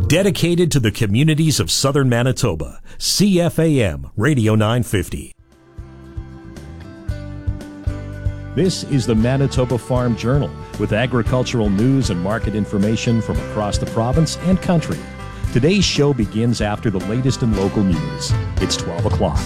Dedicated to the communities of southern Manitoba, CFAM Radio 950. This is the Manitoba Farm Journal with agricultural news and market information from across the province and country. Today's show begins after the latest in local news. It's 12 o'clock.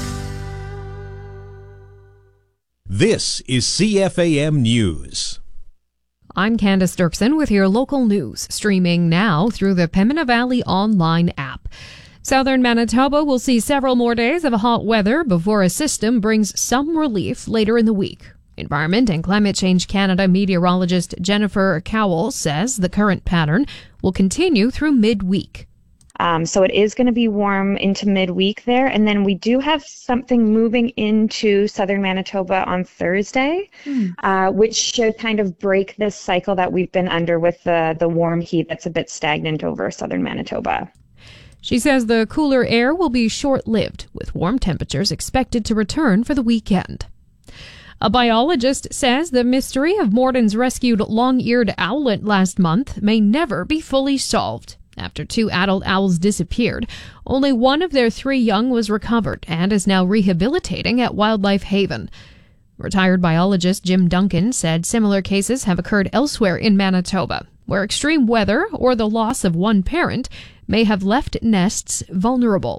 This is CFAM News. I'm Candace Dirksen with your local news, streaming now through the Pembina Valley online app. Southern Manitoba will see several more days of hot weather before a system brings some relief later in the week. Environment and Climate Change Canada meteorologist Jennifer Cowell says the current pattern will continue through midweek. So it is going to be warm into midweek there. And then we do have something moving into southern Manitoba on Thursday, which should kind of break this cycle that we've been under with the warm heat that's a bit stagnant over southern Manitoba. She says the cooler air will be short-lived, with warm temperatures expected to return for the weekend. A biologist says the mystery of Morton's rescued long-eared owlet last month may never be fully solved. After 2 adult owls disappeared, only one of their 3 young was recovered and is now rehabilitating at Wildlife Haven. Retired biologist Jim Duncan said similar cases have occurred elsewhere in Manitoba, where extreme weather or the loss of one parent may have left nests vulnerable.